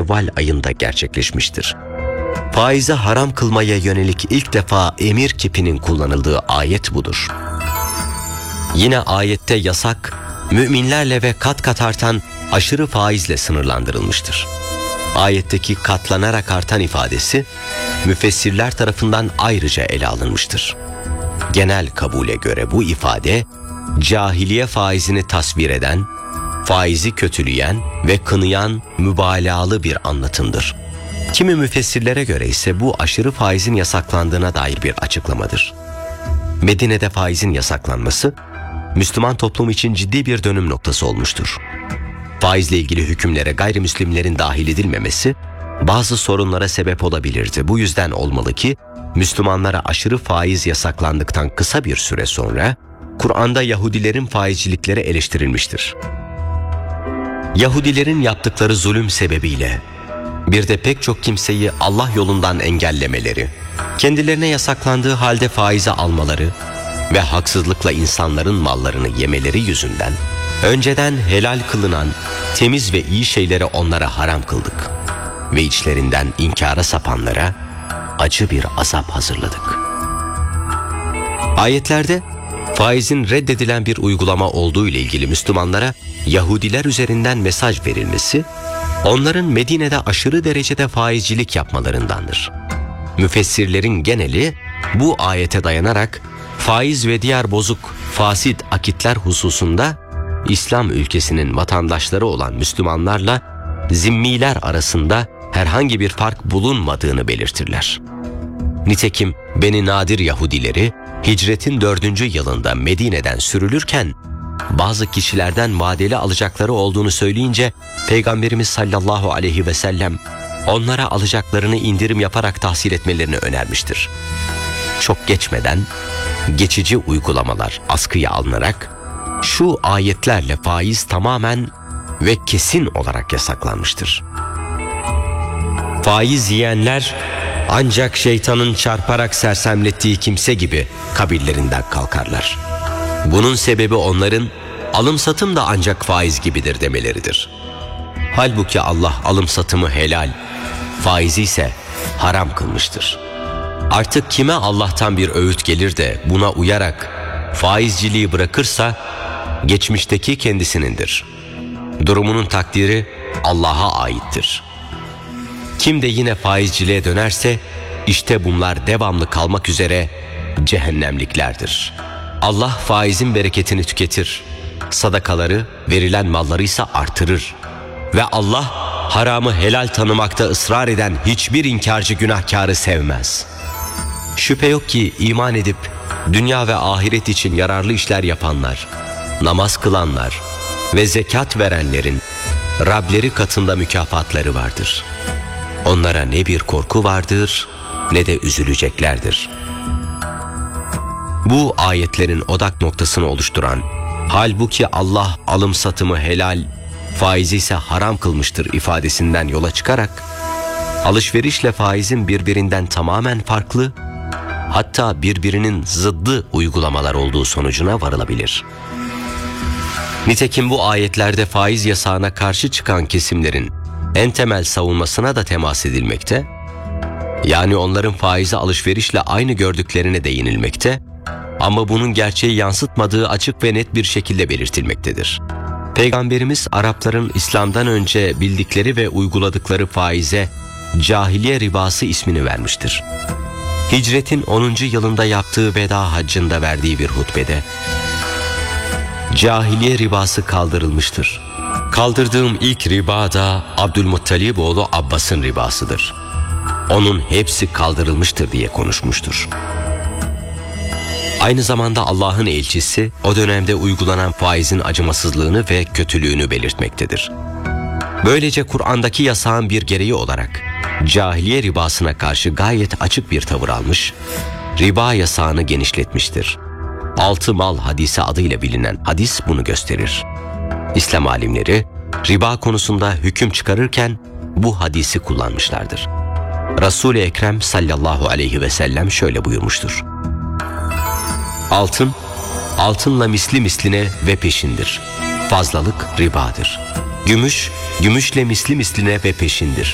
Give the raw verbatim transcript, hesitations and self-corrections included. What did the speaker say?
Şevval ayında gerçekleşmiştir. Faizi haram kılmaya yönelik ilk defa emir kipinin kullanıldığı ayet budur. Yine ayette yasak, müminlerle ve kat kat artan aşırı faizle sınırlandırılmıştır. Ayetteki katlanarak artan ifadesi, müfessirler tarafından ayrıca ele alınmıştır. Genel kabule göre bu ifade, cahiliye faizini tasvir eden, faizi kötüleyen ve kınayan mübalağalı bir anlatımdır. Kimi müfessirlere göre ise bu aşırı faizin yasaklandığına dair bir açıklamadır. Medine'de faizin yasaklanması, Müslüman toplum için ciddi bir dönüm noktası olmuştur. Faizle ilgili hükümlere gayrimüslimlerin dahil edilmemesi, bazı sorunlara sebep olabilirdi. Bu yüzden olmalı ki, Müslümanlara aşırı faiz yasaklandıktan kısa bir süre sonra, Kur'an'da Yahudilerin faizcilikleri eleştirilmiştir. Yahudilerin yaptıkları zulüm sebebiyle, bir de pek çok kimseyi Allah yolundan engellemeleri, kendilerine yasaklandığı halde faize almaları ve haksızlıkla insanların mallarını yemeleri yüzünden, önceden helal kılınan temiz ve iyi şeyleri onlara haram kıldık ve içlerinden inkara sapanlara acı bir azap hazırladık. Ayetlerde faizin reddedilen bir uygulama olduğu ile ilgili Müslümanlara Yahudiler üzerinden mesaj verilmesi, onların Medine'de aşırı derecede faizcilik yapmalarındandır. Müfessirlerin geneli bu ayete dayanarak faiz ve diğer bozuk, fasit akitler hususunda İslam ülkesinin vatandaşları olan Müslümanlarla zimmiler arasında herhangi bir fark bulunmadığını belirtirler. Nitekim Beni Nadir Yahudileri hicretin dördüncü yılında Medine'den sürülürken bazı kişilerden vadeli alacakları olduğunu söyleyince Peygamberimiz sallallahu aleyhi ve sellem onlara alacaklarını indirim yaparak tahsil etmelerini önermiştir. Çok geçmeden geçici uygulamalar askıya alınarak şu ayetlerle faiz tamamen ve kesin olarak yasaklanmıştır. Faiz yiyenler ancak şeytanın çarparak sersemlettiği kimse gibi kabirlerinden kalkarlar. Bunun sebebi onların alım satım da ancak faiz gibidir demeleridir. Halbuki Allah alım satımı helal, faizi ise haram kılmıştır. Artık kime Allah'tan bir öğüt gelir de buna uyarak faizciliği bırakırsa geçmişteki kendisinindir. Durumunun takdiri Allah'a aittir. Kim de yine faizciliğe dönerse işte bunlar devamlı kalmak üzere cehennemliklerdir. Allah faizin bereketini tüketir, sadakaları, verilen malları ise artırır. Ve Allah haramı helal tanımakta ısrar eden hiçbir inkarcı günahkarı sevmez. Şüphe yok ki iman edip dünya ve ahiret için yararlı işler yapanlar, namaz kılanlar ve zekat verenlerin Rableri katında mükafatları vardır. Onlara ne bir korku vardır ne de üzüleceklerdir. Bu ayetlerin odak noktasını oluşturan, halbuki Allah alım satımı helal, faizi ise haram kılmıştır ifadesinden yola çıkarak, alışverişle faizin birbirinden tamamen farklı, hatta birbirinin zıddı uygulamalar olduğu sonucuna varılabilir. Nitekim bu ayetlerde faiz yasağına karşı çıkan kesimlerin en temel savunmasına da temas edilmekte, yani onların faizi alışverişle aynı gördüklerine değinilmekte, ama bunun gerçeği yansıtmadığı açık ve net bir şekilde belirtilmektedir. Peygamberimiz Arapların İslam'dan önce bildikleri ve uyguladıkları faize cahiliye ribası ismini vermiştir. Hicretin onuncu yılında yaptığı veda haccında verdiği bir hutbede, cahiliye ribası kaldırılmıştır. Kaldırdığım ilk riba da Abdülmuttalib oğlu Abbas'ın ribasıdır. Onun hepsi kaldırılmıştır diye konuşmuştur. Aynı zamanda Allah'ın elçisi o dönemde uygulanan faizin acımasızlığını ve kötülüğünü belirtmektedir. Böylece Kur'an'daki yasağın bir gereği olarak cahiliye ribasına karşı gayet açık bir tavır almış, riba yasağını genişletmiştir. Altı mal hadisi adıyla bilinen hadis bunu gösterir. İslam alimleri riba konusunda hüküm çıkarırken bu hadisi kullanmışlardır. Resul-i Ekrem sallallahu aleyhi ve sellem şöyle buyurmuştur: Altın, altınla misli misline ve peşindir. Fazlalık ribadır. Gümüş, gümüşle misli misline ve peşindir.